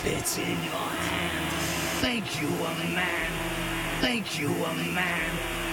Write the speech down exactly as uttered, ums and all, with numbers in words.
It's in your hand. Thank you, a man. Thank you, a man.